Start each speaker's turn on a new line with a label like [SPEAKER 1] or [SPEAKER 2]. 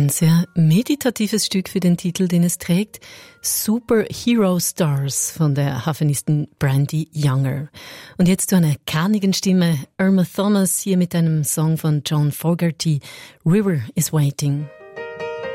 [SPEAKER 1] Ein sehr meditatives Stück für den Titel, den es trägt. Superhero Stars von der Hafenistin Brandy Younger. Und jetzt zu einer kernigen Stimme. Irma Thomas hier mit einem Song von John Fogerty. River is Waiting.